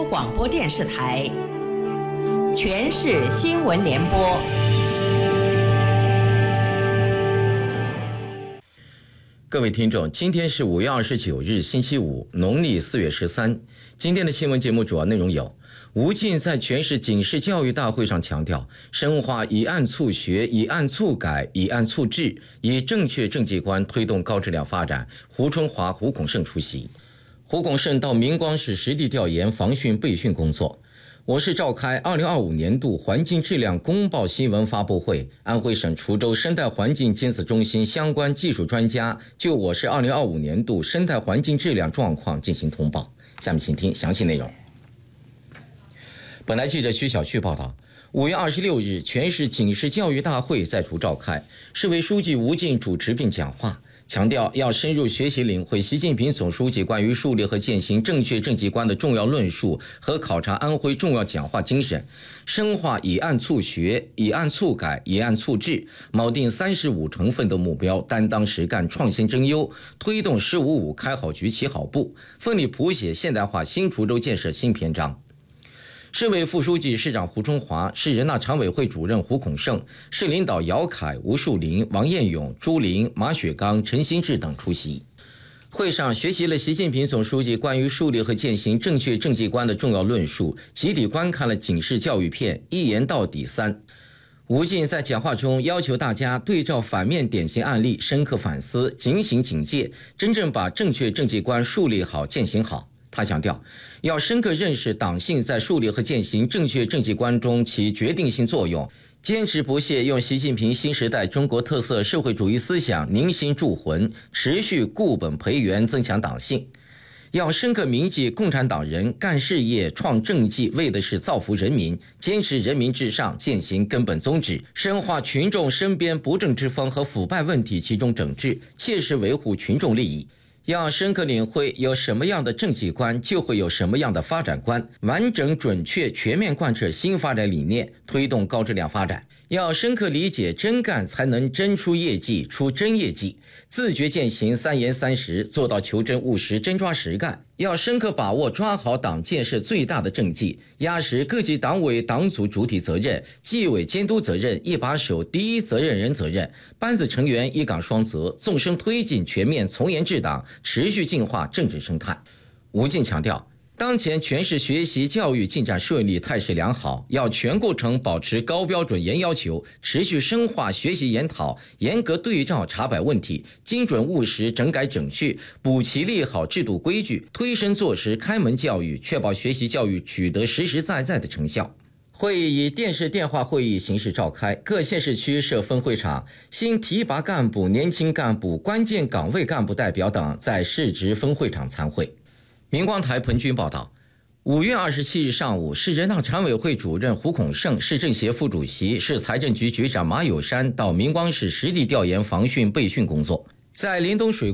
广播电视台全市新闻联播。 各位听众，今天是5月29日，星期五，农历4月13。今天的新闻节目主要内容有：吴进在全市警示教育大会上强调，深化以案促学、以案促改、以案促治，以正确政绩观推动高质量发展。胡春华、胡孔胜出席。胡孔胜到明光市实地调研防汛备汛工作。我市召开2025年度环境质量公报新闻发布会，安徽省滁州生态环境监测中心相关技术专家就我市2025年度生态环境质量状况进行通报。下面请听详细内容。本台记者徐小旭报道，5月26日，全市警示教育大会在滁召开，市委书记吴进主持并讲话，强调要深入学习领会习近平总书记关于树立和践行正确政绩观的重要论述和考察安徽重要讲话精神，深化以案促学、以案促改、以案促治，锚定35成奋斗目标，担当实干创新争优，推动“15+5”开好局起好步，奋力谱写现代化新滁州建设新篇章。市委副书记、市长胡春华，市人大常委会主任胡孔胜，市领导姚凯、吴树林、王彦勇、朱琳、马雪刚、陈新志等出席。会上学习了习近平总书记关于树立和践行正确政绩观的重要论述，集体观看了警示教育片《一言到底3》。吴进在讲话中要求大家对照反面典型案例，深刻反思，警醒警戒，真正把正确政绩观树立好、践行好。他强调，要深刻认识党性在树立和践行正确政绩观中起决定性作用，坚持不懈用习近平新时代中国特色社会主义思想凝心铸魂，持续固本培元，增强党性。要深刻铭记共产党人干事业、创政绩为的是造福人民，坚持人民至上，践行根本宗旨，深化群众身边不正之风和腐败问题集中整治，切实维护群众利益。要深刻领会有什么样的政绩观，就会有什么样的发展观，完整准确全面贯彻新发展理念，推动高质量发展。要深刻理解真干才能真出业绩，出真业绩，自觉践行3严3实，做到求真务实，真抓实干。要深刻把握抓好党建设最大的政绩，压实各级党委党组主体责任、纪委监督责任、一把手第一责任人责任，班子成员一岗双责，纵深推进全面从严治党，持续净化政治生态。吴进强调，当前全市学习教育进展顺利，态势良好，要全过程保持高标准严要求，持续深化学习研讨，严格对照查摆问题，精准务实整改整治，补齐立好制度规矩，推身作实开门教育，确保学习教育取得实实在在的成效。会议以电视电话会议形式召开，各县市区设分会场，新提拔干部、年轻干部、关键岗位干部代表等在市直分会场参会。明光台彭军报道，5月27日上午，市人大常委会主任胡孔胜、市政协副主席、市财政局局长马有山到明光市实地调研防汛备汛工作，在临东水